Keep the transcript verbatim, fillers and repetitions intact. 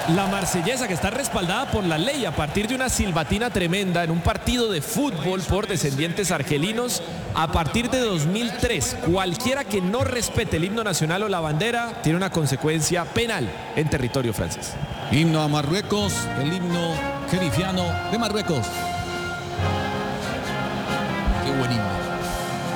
La marsellesa, que está respaldada por la ley a partir de una silbatina tremenda en un partido de fútbol por descendientes argelinos a partir de dos mil tres. Cualquiera que no respete el himno nacional o la bandera tiene una consecuencia penal en territorio francés. Himno a Marruecos, el himno jerifiano de Marruecos. Qué buen himno.